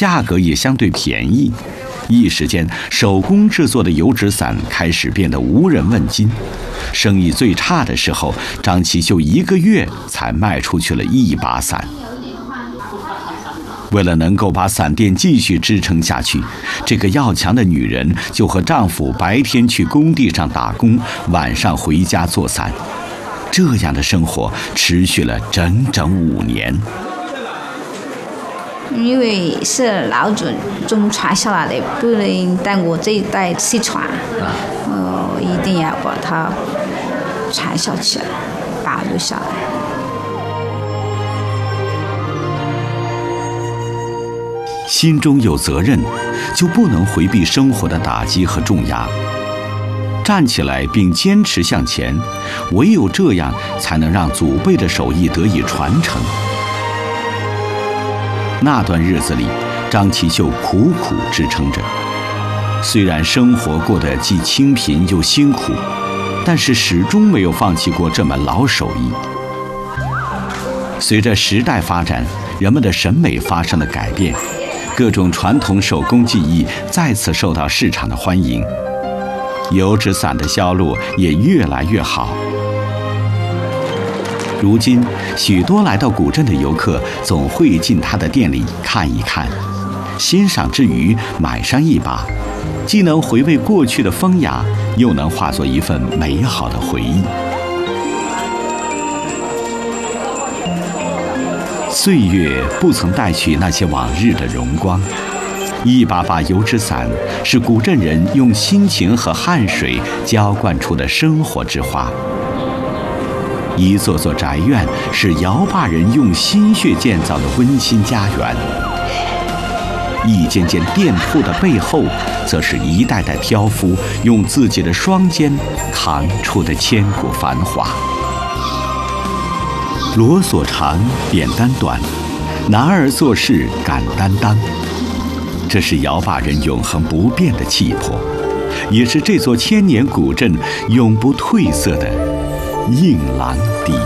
价格也相对便宜。一时间，手工制作的油纸伞开始变得无人问津。生意最差的时候，张其秀1个月才卖出去了1把伞。为了能够把伞店继续支撑下去，这个要强的女人就和丈夫白天去工地上打工，晚上回家做伞。这样的生活持续了整整5年。 因为是老祖宗传下来的，不能等我这一代失传，一定要把它传下去，保留下来。 心中有责任，就不能回避生活的打击和重压，站起来并坚持向前，唯有这样才能让祖辈的手艺得以传承。那段日子里，张其秀苦苦支撑着。虽然生活过得既清贫又辛苦，但是始终没有放弃过这门老手艺。随着时代发展，人们的审美发生了改变，各种传统手工技艺再次受到市场的欢迎，油纸伞的销路也越来越好。如今，许多来到古镇的游客总会进他的店里看一看，欣赏之余买上一把，既能回味过去的风雅，又能化作一份美好的回忆。岁月不曾带去那些往日的荣光，一把把油纸伞是古镇人用辛勤和汗水浇灌出的生活之花。一座座宅院是姚坝人用心血建造的温馨家园，一间间店铺的背后，则是一代代挑夫用自己的双肩扛出的千古繁华。罗锁长，扁担短，男儿做事敢担当，这是姚坝人永恒不变的气魄，也是这座千年古镇永不褪色的硬朗底。